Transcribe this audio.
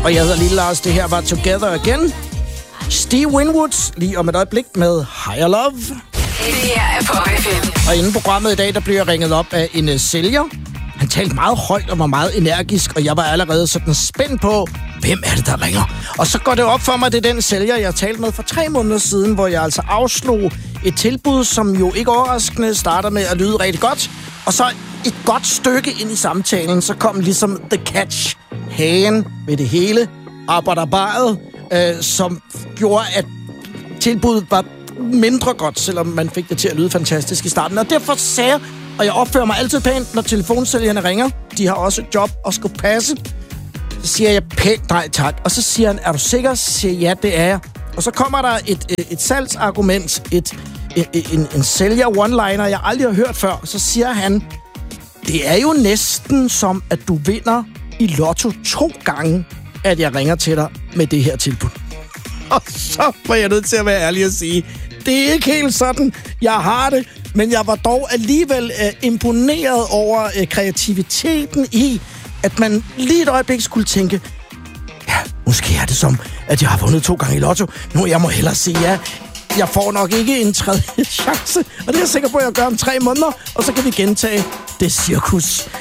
Og jeg hedder Lille Lars. Det her var Together Again. Steve Winwood lige om et øjeblik med Higher Love. Det her er Pop FM. Og inden programmet i dag, der blev jeg ringet op af en sælger. Han talte meget højt og var meget energisk, og jeg var allerede sådan spændt på, hvem er det, der ringer? Og så går det op for mig, det er den sælger, jeg talte med for 3 måneder siden, hvor jeg altså afslog et tilbud, som jo ikke overraskende starter med at lyde rigtig godt. Og så et godt stykke ind i samtalen, så kom ligesom the catch, hagen ved det hele, arbejderbaret, som gjorde, at tilbuddet var mindre godt, selvom man fik det til at lyde fantastisk i starten. Og derfor sagde jeg, og jeg opfører mig altid pænt, når telefonsælgerne ringer. De har også et job at skulle passe. Så siger jeg pænt nej tak. Og så siger han, er du sikker? Så siger jeg, ja, det er jeg. Og så kommer der et salgsargument, en sælger one-liner, jeg aldrig har hørt før. Så siger han, det er jo næsten som, at du vinder i lotto 2 gange, at jeg ringer til dig med det her tilbud. Og så var jeg nødt til at være ærlig og sige, det er ikke helt sådan, jeg har det, men jeg var dog alligevel imponeret over kreativiteten i, at man lige et øjeblik skulle tænke, ja, måske er det som, at jeg har vundet 2 gange i lotto. Nu jeg må hellere sige ja. Jeg får nok ikke en 3. chance, og det er jeg sikker på, at jeg gør om 3 måneder, og så kan vi gentage det cirkus.